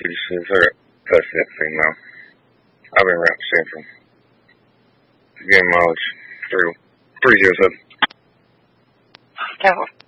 pieces. I got pussy that female. I've been around Central. Getting mileage 3 years up. Oh.